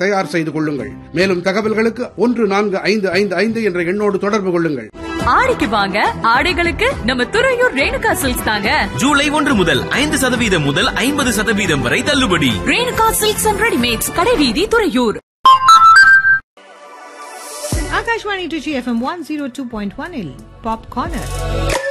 தயார் செய்து கொள்ளுங்கள். மேலும் தகவல்களுக்கு 1455 என்ற எண்ணோடு தொடர்பு கொள்ளுங்கள். ஆடிக்கு வாங்க, ஆடைகளுக்கு நம்ம துறையூர் ரேணுகா சில்க்ஸ் தாங்க. ஜூலை 1 முதல் 5% முதல் 50% வரை தள்ளுபடி. ரேணுகா சில்க்ஸ் அண்ட் ரெடிமேட்ஸ், கடைவீதி, Thuraiyur. Akashvani Trichy FM 102.1 Pop Corner.